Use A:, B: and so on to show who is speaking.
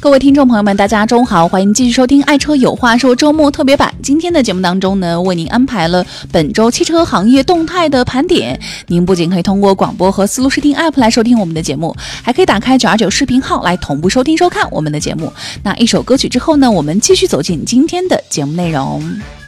A: 各位听众朋友们，大家中午好，欢迎继续收听爱车有话说周末特别版。今天的节目当中呢，为您安排了本周汽车行业动态的盘点。您不仅可以通过广播和思路视听 App 来收听我们的节目，还可以打开929视频号来同步收听收看我们的节目。那一首歌曲之后呢，我们继续走进今天的节目内容。